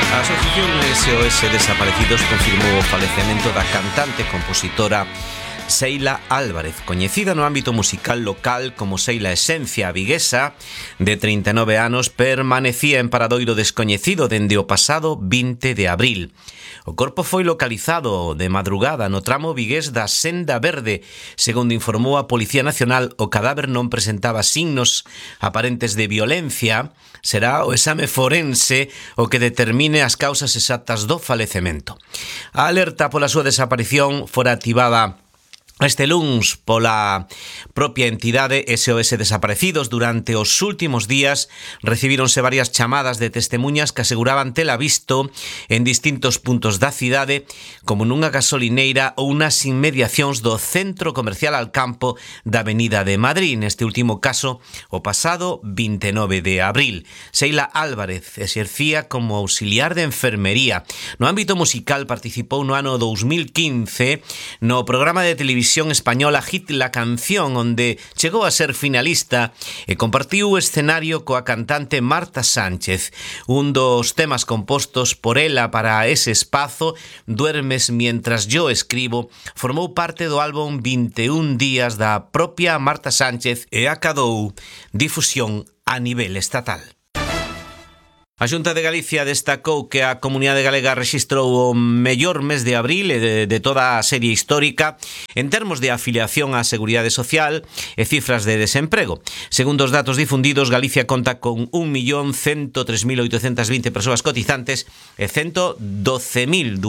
A Asociación SOS Desaparecidos confirmou o falecemento da cantante e compositora Seila Álvarez, coñecida no ámbito musical local como Seila Esencia. A viguesa, de 39 anos, permanecía en paradoiro descoñecido dende o pasado 20 de abril. O corpo foi localizado de madrugada no tramo vigués da Senda Verde. Segundo informou a Policía Nacional, o cadáver non presentaba signos aparentes de violencia. Será o exame forense o que determine as causas exactas do falecemento. A alerta pola súa desaparición fora activada este luns pola propia entidade SOS Desaparecidos. Durante os últimos días recibíronse varias chamadas de testemuñas que aseguraban tela visto en distintos puntos da cidade, como nunha gasolineira ou nas inmediacións do Centro Comercial Alcampo da Avenida de Madrid. Neste último caso, o pasado 29 de abril. Seila Álvarez exercía como auxiliar de enfermería. No ámbito musical participou no ano 2015 no programa de televisión española Hit la Canción, onde chegou a ser finalista e compartiu o escenario coa cantante Marta Sánchez. Un dos temas compostos por ela para ese espazo, Duermes mientras yo escribo, formou parte do álbum 21 días da propia Marta Sánchez e acadou difusión a nivel estatal. A Xunta de Galicia destacou que a comunidade galega rexistrou o mellor mes de abril de toda a serie histórica en termos de afiliación á Seguridade Social e cifras de desemprego. Segundo os datos difundidos, Galicia conta con 1.103.820 persoas cotizantes e 112.293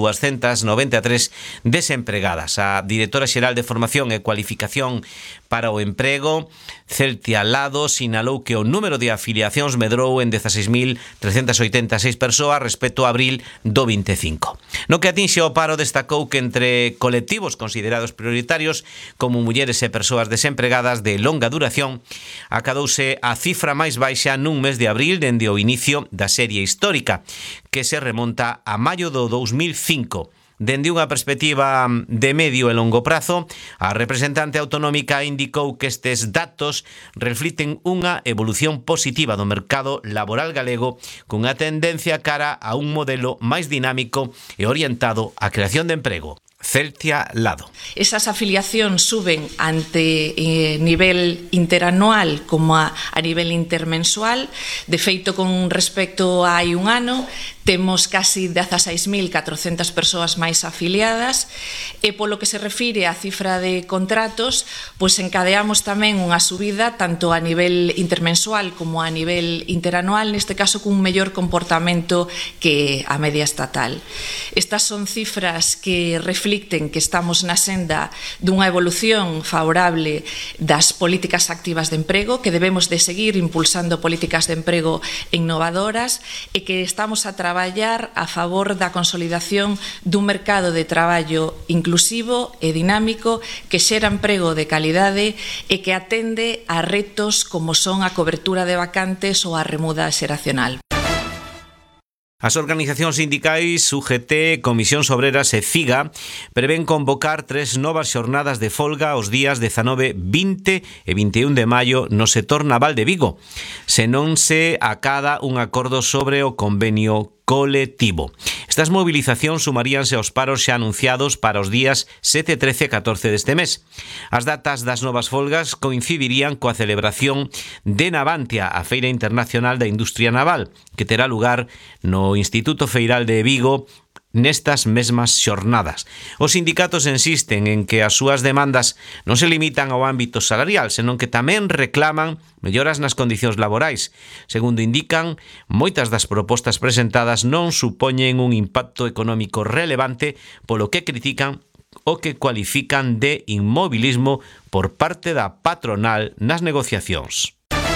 desempregadas. A directora xeral de Formación e Cualificación para o Emprego, Celtia Lado, sinalou que o número de afiliacións medrou en 16.386 persoas respecto a abril do 25. No que atinxe ao paro, destacou que entre colectivos considerados prioritarios como mulleres e persoas desempregadas de longa duración, acadouse a cifra máis baixa nun mes de abril dende o inicio da serie histórica, que se remonta a maio do 2005. Dende unha perspectiva de medio e longo prazo, a representante autonómica indicou que estes datos refliten unha evolución positiva do mercado laboral galego cunha tendencia cara a un modelo máis dinámico e orientado á creación de emprego. Celtia Lado. Esas afiliacións suben ante nivel interanual como a nivel intermensual. De feito, con respecto a hai un ano, temos casi 16.400 persoas máis afiliadas e polo que se refire á cifra de contratos, pois encadeamos tamén unha subida tanto a nivel intermensual como a nivel interanual, neste caso cun mellor comportamento que a media estatal. Estas son cifras que reflicten que estamos na senda dunha evolución favorable das políticas activas de emprego, que debemos de seguir impulsando políticas de emprego innovadoras e que estamos a traballar a favor da consolidación dun mercado de traballo inclusivo e dinámico que xera emprego de calidade e que atende a retos como son a cobertura de vacantes ou a remuda xeracional. As organizacións sindicais UGT, Comisións Obreras e CIGA prevén convocar 3 novas xornadas de folga os días 19, 20 e 21 de maio no sector naval de Vigo, se non se acada un acordo sobre o convenio colectivo. Estas movilizacións sumaríanse aos paros xa anunciados para os días 7, 13 e 14 deste mes. As datas das novas folgas coincidirían coa celebración de Navantia, a Feira Internacional da Industria Naval, que terá lugar no Instituto Feiral de Vigo nestas mesmas xornadas. Os sindicatos insisten en que as súas demandas non se limitan ao ámbito salarial, senón que tamén reclaman melloras nas condicións laborais. Segundo indican, moitas das propostas presentadas non supoñen un impacto económico relevante, polo que critican o que cualifican de inmobilismo por parte da patronal nas negociacións.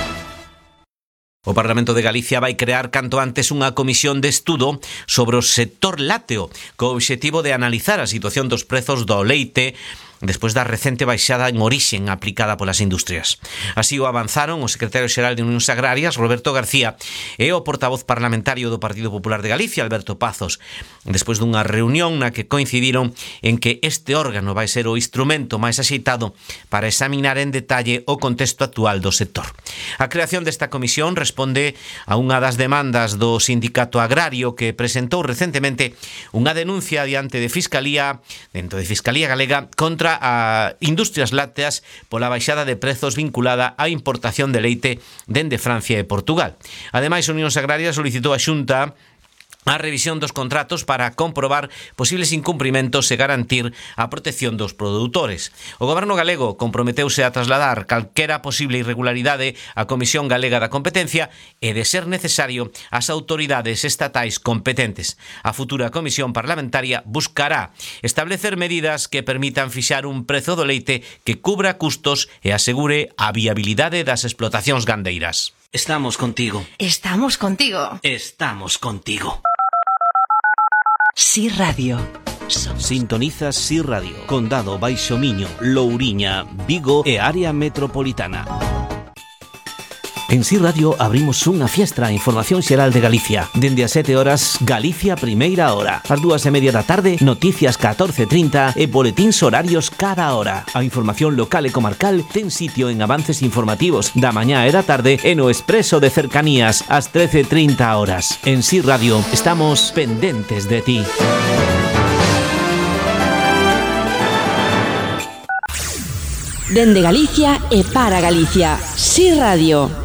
O Parlamento de Galicia vai crear canto antes unha comisión de estudo sobre o sector lácteo co obxectivo de analizar a situación dos prezos do leite despois da recente baixada en orixen aplicada polas industrias. Así o avanzaron o secretario xeral de Unións Agrarias, Roberto García, e o portavoz parlamentario do Partido Popular de Galicia, Alberto Pazos, despois dunha reunión na que coincidiron en que este órgano vai ser o instrumento máis axeitado para examinar en detalle o contexto actual do sector. A creación desta comisión responde a unha das demandas do Sindicato Agrario que presentou recentemente unha denuncia diante de Fiscalía, dentro de Fiscalía Galega, contra a Industrias Lácteas pola baixada de prezos vinculada á importación de leite dende Francia e Portugal. Ademais, Unións Agrarias solicitou a Xunta a revisión dos contratos para comprobar posibles incumprimentos e garantir a protección dos produtores. O Goberno galego comprometeuse a trasladar calquera posible irregularidade á Comisión Galega da Competencia e, de ser necesario, ás autoridades estatais competentes. A futura Comisión Parlamentaria buscará establecer medidas que permitan fixar un prezo do leite que cubra custos e asegure a viabilidade das explotacións gandeiras. Estamos contigo. Estamos contigo. Estamos contigo. Sí Radio. Sintonizas Sí Radio, Condado Baixo Miño, Louriña, Vigo e área metropolitana. En Sí Radio abrimos unha fiestra a información xeral de Galicia. Dende as 7 horas, Galicia Primeira Hora. Ás 2:30 da tarde, noticias 14:30 e boletíns horarios cada hora. A información local e comarcal ten sitio en avances informativos da mañá e da tarde e no expreso de cercanías ás 13:30 horas. En Sí Radio estamos pendentes de ti. Dende Galicia e para Galicia. Sí Radio.